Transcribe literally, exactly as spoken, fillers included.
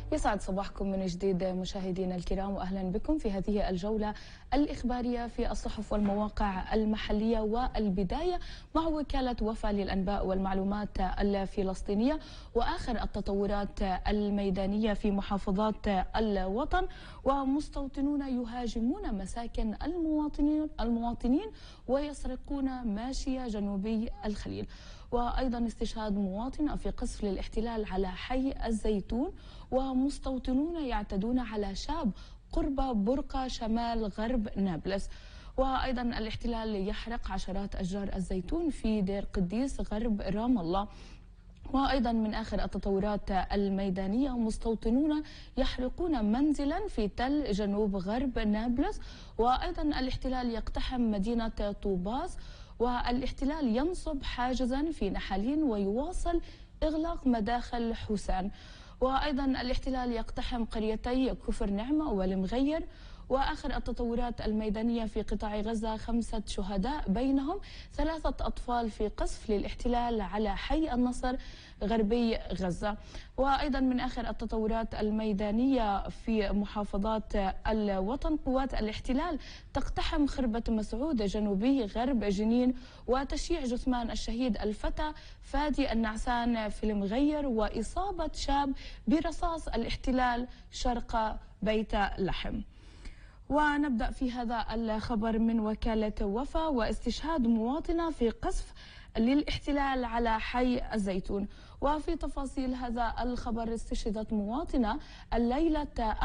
يسعد صباحكم من جديد مشاهدينا الكرام، وأهلا بكم في هذه الجولة الإخبارية في الصحف والمواقع المحلية. والبداية مع وكالة وفا للأنباء والمعلومات الفلسطينية وآخر التطورات الميدانية في محافظات الوطن. ومستوطنون يهاجمون مساكن المواطنين المواطنين ويسرقون ماشية جنوبي الخليل. وأيضا استشهاد مواطن في قصف للاحتلال على حي الزيتون. ومستوطنون يعتدون على شاب قرب برقة شمال غرب نابلس. وأيضا الاحتلال يحرق عشرات أشجار الزيتون في دير قديس غرب رام الله. وأيضا من آخر التطورات الميدانية مستوطنون يحرقون منزلا في تل جنوب غرب نابلس. وأيضا الاحتلال يقتحم مدينة طوباس. والاحتلال ينصب حاجزا في نحالين ويواصل إغلاق مداخل حسان. وأيضا الاحتلال يقتحم قريتي كفر نعمة والمغير. وآخر التطورات الميدانية في قطاع غزة خمسة شهداء بينهم ثلاثة أطفال في قصف للاحتلال على حي النصر غربي غزة. وأيضا من آخر التطورات الميدانية في محافظات الوطن قوات الاحتلال تقتحم خربة مسعود جنوبي غرب جنين وتشييع جثمان الشهيد الفتى فادي النعسان في المغير وإصابة شاب برصاص الاحتلال شرق بيت لحم. ونبدأ في هذا الخبر من وكالة وفا واستشهاد مواطنة في قصف للاحتلال على حي الزيتون. وفي تفاصيل هذا الخبر استشهدت مواطنة الليلة